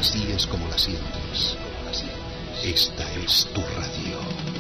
Así es como la sientes. Esta es tu radio.